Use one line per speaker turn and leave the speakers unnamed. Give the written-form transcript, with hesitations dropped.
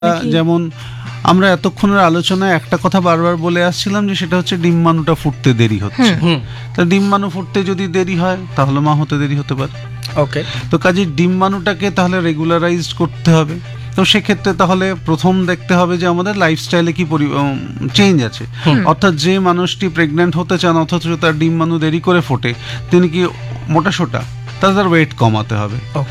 যেমন আমরা এতক্ষণের আলোচনায় একটা কথা বারবার বলে আসছিলাম যে সেটা হচ্ছে ডিম্বাণুটা ফুটতে দেরি হচ্ছে। তা ডিম্বাণু ফুটতে যদি দেরি হয় তাহলে মা হতে দেরি হতে পারে।
ওকে,
তো কাজে ডিম্বাণুটাকে তাহলে রেগুলারাইজ করতে হবে। তো সেক্ষেত্রে তাহলে প্রথম দেখতে হবে যে আমাদের লাইফস্টাইলে কি চেঞ্জ আছে। অর্থাৎ যে মানুষটি প্রেগন্যান্ট হতে চান অথচ তার ডিম্বাণু দেরি করে ফোটে, তিনি কি মোটাসোটা, তার ওয়েট কমাতে হবে।